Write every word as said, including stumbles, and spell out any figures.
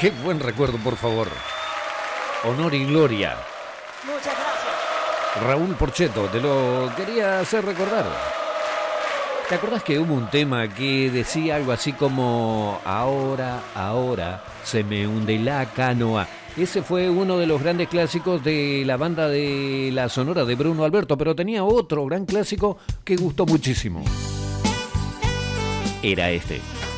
Qué buen recuerdo, por favor. Honor y gloria. Muchas gracias. Raúl Porchetto, te lo quería hacer recordar. ¿Te acordás que hubo un tema que decía algo así como ahora, ahora se me hunde la canoa? Ese fue uno de los grandes clásicos de la banda de la Sonora de Bruno Alberto, pero tenía otro gran clásico que gustó muchísimo. Era este.